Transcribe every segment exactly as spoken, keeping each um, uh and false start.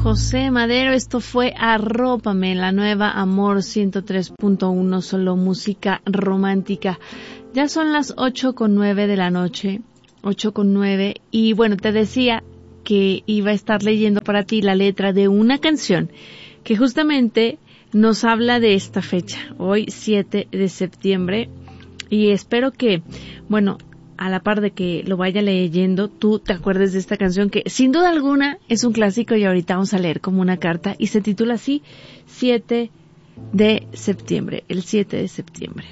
José Madero. Esto fue Arrópame, la nueva Amor ciento tres punto uno, solo música romántica. Ya son las ocho con nueve de la noche, ocho con nueve, y bueno, te decía que iba a estar leyendo para ti la letra de una canción que justamente nos habla de esta fecha, hoy siete de septiembre, y espero que, bueno, a la par de que lo vaya leyendo, tú te acuerdes de esta canción que sin duda alguna es un clásico, y ahorita vamos a leer como una carta, y se titula así, siete de septiembre, el siete de septiembre.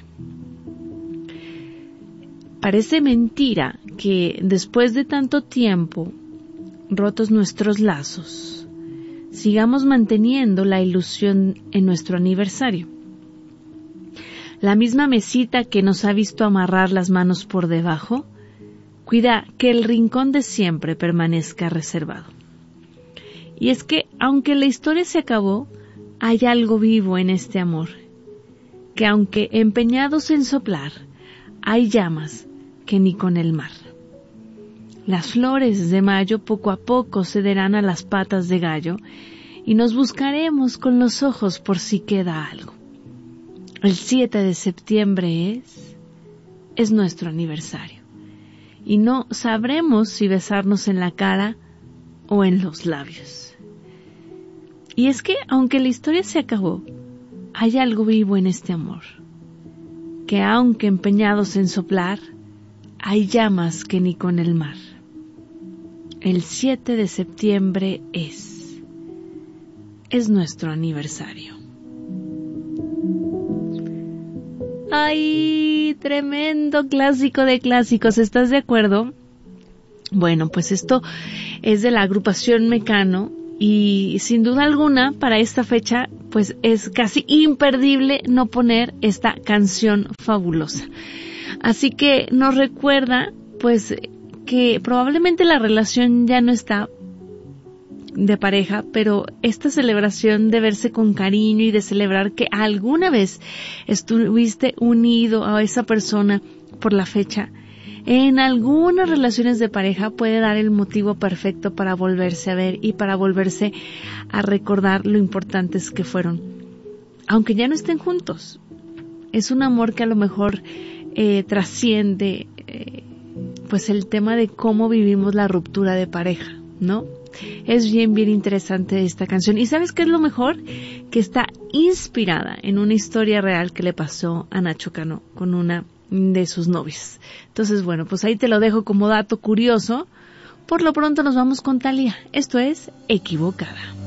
Parece mentira que después de tanto tiempo, rotos nuestros lazos, sigamos manteniendo la ilusión en nuestro aniversario. La misma mesita que nos ha visto amarrar las manos por debajo, cuida que el rincón de siempre permanezca reservado. Y es que, aunque la historia se acabó, hay algo vivo en este amor, que aunque empeñados en soplar, hay llamas que ni con el mar. Las flores de mayo poco a poco cederán a las patas de gallo, y nos buscaremos con los ojos por si queda algo. El siete de septiembre es, es nuestro aniversario, y no sabremos si besarnos en la cara o en los labios. Y es que, aunque la historia se acabó, hay algo vivo en este amor, que aunque empeñados en soplar, hay llamas que ni con el mar. El siete de septiembre es, es nuestro aniversario. ¡Ay! Tremendo clásico de clásicos, ¿estás de acuerdo? Bueno, pues esto es de la agrupación Mecano, y sin duda alguna para esta fecha pues es casi imperdible no poner esta canción fabulosa. Así que nos recuerda pues que probablemente la relación ya no está de pareja, pero esta celebración de verse con cariño y de celebrar que alguna vez estuviste unido a esa persona por la fecha, en algunas relaciones de pareja puede dar el motivo perfecto para volverse a ver y para volverse a recordar lo importantes que fueron, aunque ya no estén juntos. Es un amor que a lo mejor eh, trasciende eh, pues el tema de cómo vivimos la ruptura de pareja, ¿no? Es bien, bien interesante esta canción. ¿Y sabes qué es lo mejor? Que está inspirada en una historia real que le pasó a Nacho Cano con una de sus novias. Entonces, bueno, pues ahí te lo dejo como dato curioso. Por lo pronto nos vamos con Thalía. Esto es Equivocada.